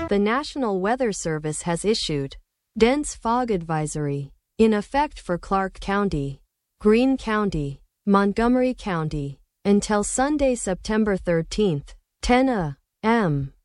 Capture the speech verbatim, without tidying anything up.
The National Weather Service has issued dense fog advisory in effect for Clark County, Greene County, Montgomery County until Sunday, September thirteenth, ten a m